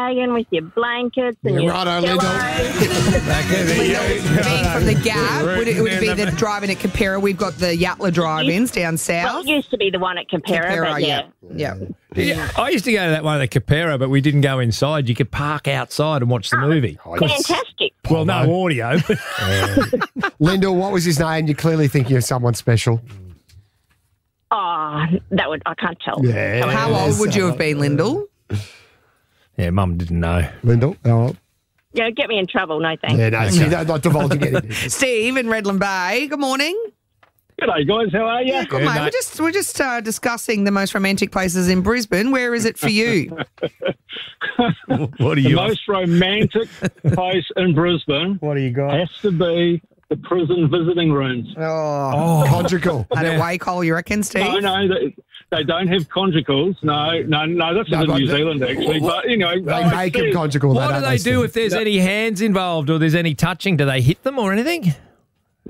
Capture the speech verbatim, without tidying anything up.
wagon with your blankets and Yeah, your righto, pillows. Being from the Gap, would it, would it be the driving at Capera? We've got the Yatla drive-ins down Well, south. it used to be the one at Capera, Capera, but yeah. yeah. Yeah, I used to go to that one at the Capera, but we didn't go inside. You could park outside and watch the movie. Fantastic. Well, no audio. Lyndall, what was his name? You're clearly thinking of someone special. Oh, that would, I can't tell. Yeah. How old would you have been, Lyndall? Yeah, Mum didn't know. Lyndall? Oh. Yeah, get me in trouble, no thanks. Yeah, no, see, not divulging anything. Steve in Redland Bay, good morning. G'day, guys. How are you? Yeah, good, mate. We're just, we're just uh, discussing the most romantic places in Brisbane. Where is it for you? What are The you? most romantic place in Brisbane What do you got? has to be the prison visiting rooms. Oh, Conjugal. at a wake hole, you reckon, Steve? No, no, they, they don't have conjugals. No, no, no, that's No, in but New the- Zealand, actually. But, you know, They oh, make him Steve, conjugal. What don't do they do Steve? if there's any hands involved or there's any touching? Do they hit them or anything?